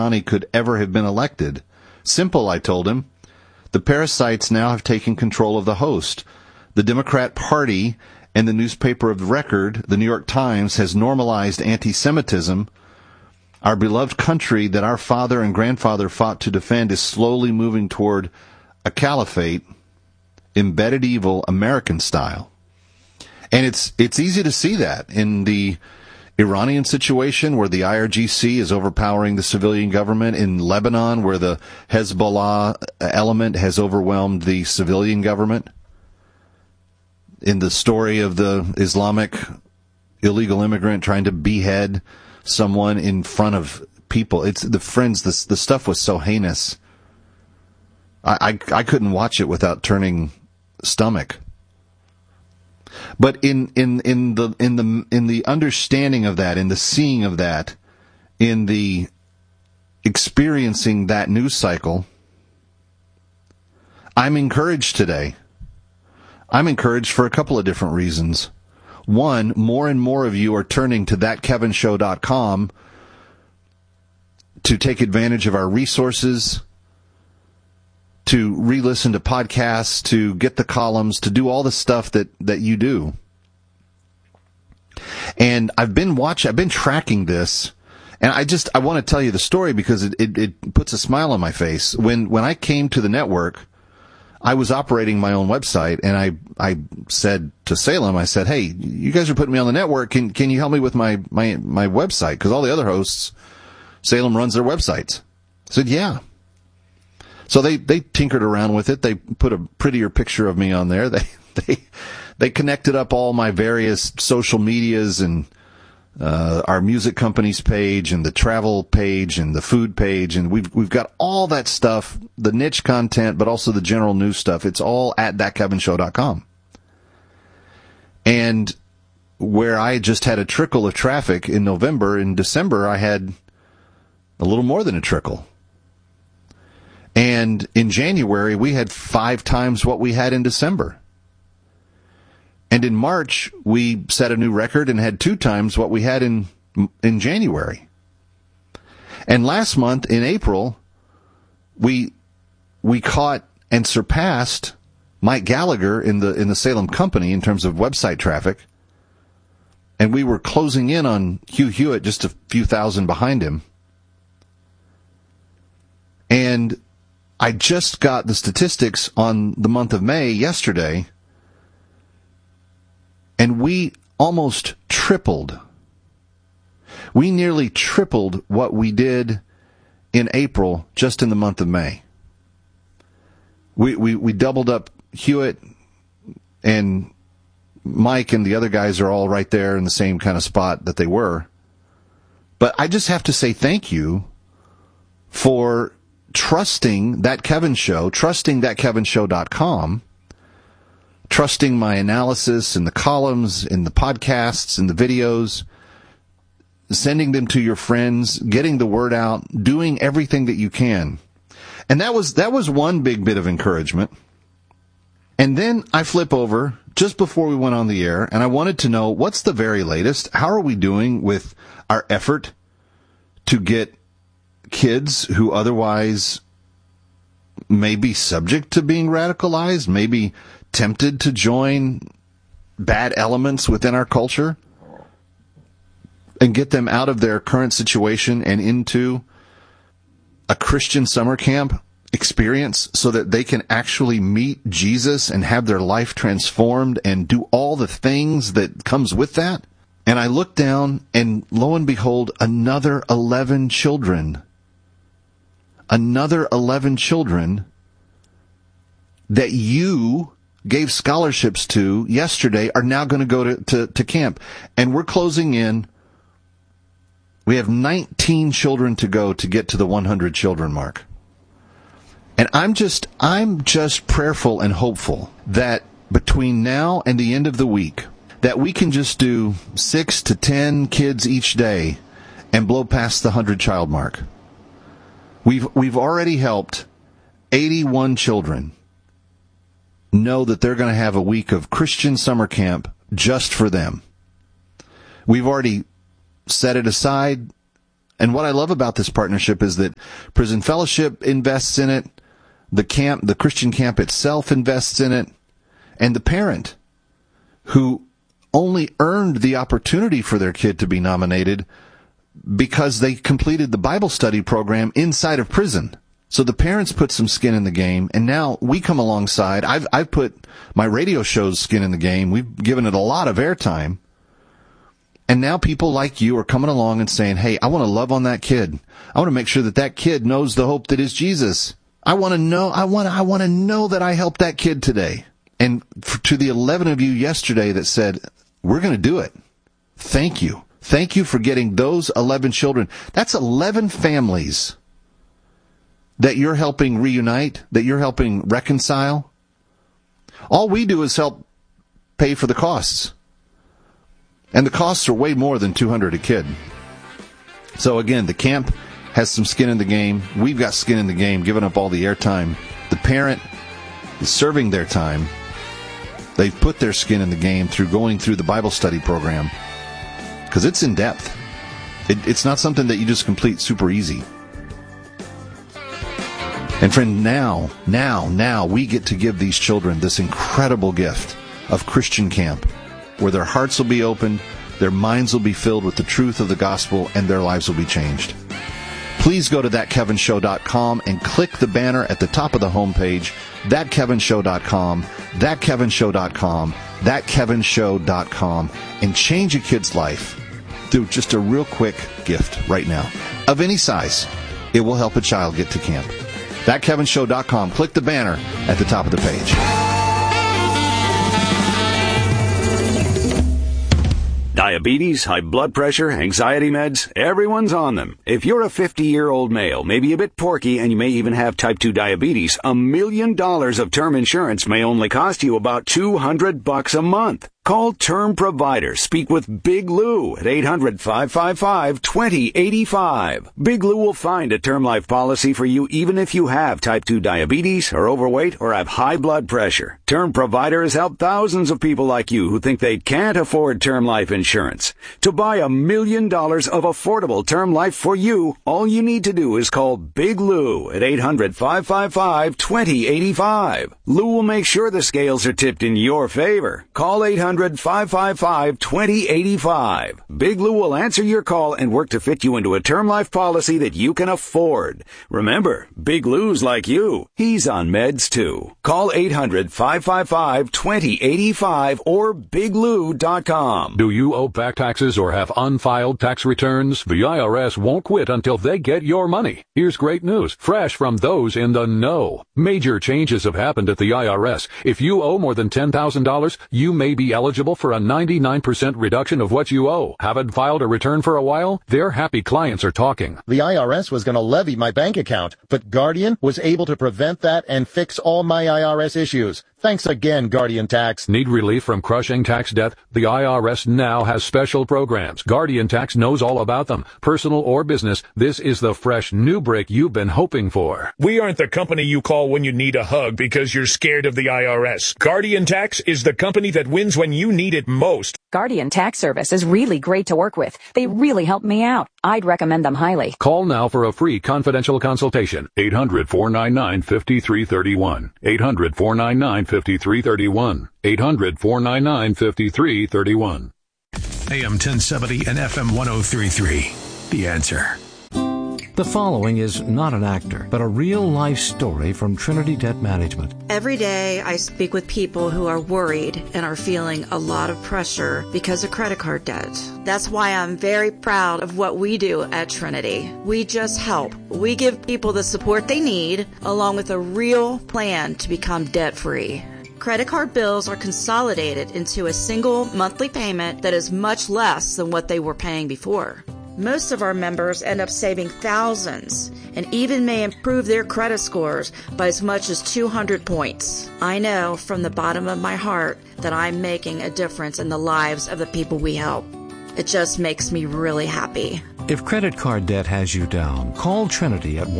Giuliani could ever have been elected. Simple, I told him. The parasites now have taken control of the host. The Democrat Party and the newspaper of record, the New York Times, has normalized anti-Semitism. Our beloved country that our father and grandfather fought to defend is slowly moving toward a caliphate, embedded evil, American style. And it's easy to see that in the Iranian situation, where the IRGC is overpowering the civilian government, in Lebanon, where the Hezbollah element has overwhelmed the civilian government, in the story of the Islamic illegal immigrant trying to behead someone in front of people. The stuff was so heinous. I couldn't watch it without turning stomach. But in the understanding of that, in the seeing of that, in the experiencing that news cycle, I'm encouraged today. I'm encouraged for a couple of different reasons. One, more and more of you are turning to thatkevinshow.com to take advantage of our resources, to re-listen to podcasts, to get the columns, to do all the stuff that you do. And I've been tracking this, and I want to tell you the story because it puts a smile on my face. When I came to the network, I was operating my own website, and I said to Salem, I said, "Hey, you guys are putting me on the network. Can you help me with my website? Because all the other hosts, Salem runs their websites." I said, "Yeah." So they tinkered around with it. They put a prettier picture of me on there. They connected up all my various social medias and our music company's page and the travel page and the food page, and we've got all that stuff, the niche content, but also the general news stuff. It's all at thatkevinshow.com. And where I just had a trickle of traffic in November, in December I had a little more than a trickle. And in January, we had 5 times what we had in December. And in March, we set a new record and had 2 times what we had in January. And last month, in April, we caught and surpassed Mike Gallagher in the Salem company in terms of website traffic. And we were closing in on Hugh Hewitt, just a few thousand behind him. And I just got the statistics on the month of May yesterday, and we almost tripled. We nearly tripled what we did in April just in the month of May. We doubled up Hewitt, and Mike and the other guys are all right there in the same kind of spot that they were. But I just have to say thank you for trusting That Kevin Show, trusting thatkevinshow.com, trusting my analysis and the columns and the podcasts and the videos, sending them to your friends, getting the word out, doing everything that you can. And that was one big bit of encouragement. And then I flip over just before we went on the air, and I wanted to know, what's the very latest? How are we doing with our effort to get kids who otherwise may be subject to being radicalized, maybe tempted to join bad elements within our culture, and get them out of their current situation and into a Christian summer camp experience so that they can actually meet Jesus and have their life transformed and do all the things that comes with that? And I looked down, and lo and behold, another 11 children that you gave scholarships to yesterday are now going to go to camp. And we're closing in. We have 19 children to go to get to the 100 children mark. And I'm just prayerful and hopeful that between now and the end of the week, that we can just do 6 to 10 kids each day and blow past the 100 child mark. We've already helped 81 children know that they're going to have a week of Christian summer camp just for them. We've already set it aside And what I love about this partnership is that Prison Fellowship invests in it, the Christian camp itself invests in it, and the parent who only earned the opportunity for their kid to be nominated because they completed the Bible study program inside of prison. So the parents put some skin in the game, and now we come alongside. I've put my radio show's skin in the game. We've given it a lot of airtime. And now people like you are coming along and saying, hey, I want to love on that kid. I want to make sure that that kid knows the hope that is Jesus. I want to know that I helped that kid today. And to the 11 of you yesterday that said, we're going to do it. Thank you. Thank you for getting those 11 children. That's 11 families that you're helping reunite, that you're helping reconcile. All we do is help pay for the costs. And the costs are way more than $200 a kid. So again, the camp has some skin in the game. We've got skin in the game, giving up all the airtime. The parent is serving their time. They've put their skin in the game through going through the Bible study program. Because it's in depth. It's not something that you just complete super easy. And friend, now we get to give these children this incredible gift of Christian camp, where their hearts will be opened, their minds will be filled with the truth of the gospel, and their lives will be changed. Please go to thatkevinshow.com and click the banner at the top of the homepage, thatkevinshow.com, thatkevinshow.com, thatkevinshow.com, and change a kid's life through just a real quick gift right now. Of any size, it will help a child get to camp. Thatkevinshow.com. Click the banner at the top of the page. Diabetes, high blood pressure, anxiety meds, everyone's on them. If you're a 50-year-old male, maybe a bit porky, and you may even have type 2 diabetes, $1 million of term insurance may only cost you about $200 a month. Call Term Provider. Speak with Big Lou at 800-555-2085. Big Lou will find a term life policy for you even if you have type 2 diabetes, are overweight, or have high blood pressure. Term Provider has helped thousands of people like you who think they can't afford term life insurance. To buy $1 million of affordable term life for you, all you need to do is call Big Lou at 800-555-2085. Lou will make sure the scales are tipped in your favor. Call 800-555-2085. Big Lou will answer your call and work to fit you into a term life policy that you can afford. Remember, Big Lou's like you. He's on meds too. Call 800-555-2085 or biglou.com. Do you owe back taxes or have unfiled tax returns? The IRS won't quit until they get your money. Here's great news, fresh from those in the know. Major changes have happened at the IRS. If you owe more than $10,000, you may be eligible for a 99% reduction of what you owe. Haven't filed a return for a while? Their happy clients are talking. The IRS was going to levy my bank account, but Guardian was able to prevent that and fix all my IRS issues. Thanks again, Guardian Tax. Need relief from crushing tax debt? The IRS now has special programs. Guardian Tax knows all about them. Personal or business, this is the fresh new break you've been hoping for. We aren't the company you call when you need a hug because you're scared of the IRS. Guardian Tax is the company that wins when you need it most. Guardian Tax Service is really great to work with. They really helped me out. I'd recommend them highly. Call now for a free confidential consultation. 800-499-5331. 800-499-5331. 800-499-5331. AM 1070 and FM 1033. The Answer. The following is not an actor, but a real-life story from Trinity Debt Management. Every day I speak with people who are worried and are feeling a lot of pressure because of credit card debt. That's why I'm very proud of what we do at Trinity. We just help. We give people the support they need, along with a real plan to become debt-free. Credit card bills are consolidated into a single monthly payment that is much less than what they were paying before. Most of our members end up saving thousands and even may improve their credit scores by as much as 200 points. I know from the bottom of my heart that I'm making a difference in the lives of the people we help. It just makes me really happy. If credit card debt has you down, call Trinity at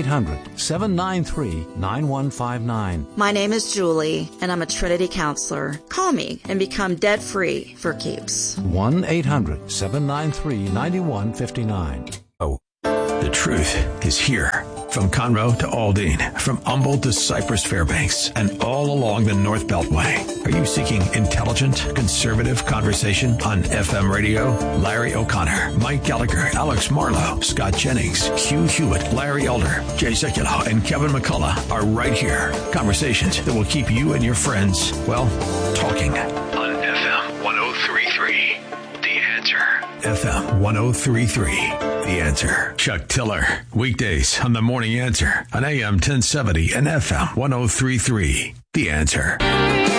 1-800-793-9159. My name is Julie, and I'm a Trinity counselor. Call me and become debt-free for keeps. 1-800-793-9159. truth is here. From Conroe to Aldine, from Humboldt to Cypress Fairbanks, and all along the North Beltway. Are you seeking intelligent, conservative conversation on FM radio? Larry O'Connor, Mike Gallagher, Alex Marlowe, Scott Jennings, Hugh Hewitt, Larry Elder, Jay Sekulow, and Kevin McCullough are right here. Conversations that will keep you and your friends, well, talking. On FM 103.3, The Answer. FM 103.3. The Answer. Chuck Tiller. Weekdays on The Morning Answer on AM 1070 and FM 103.3. The Answer.